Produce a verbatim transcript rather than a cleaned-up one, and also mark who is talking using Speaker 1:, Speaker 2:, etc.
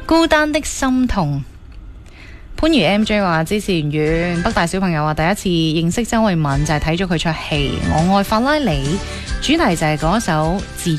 Speaker 1: 孤單的心痛。番禺 M J 話支持完遠，北大小朋友話第一次認識周慧敏就係睇咗佢出戲《我愛法拉利》，主題就係嗰首自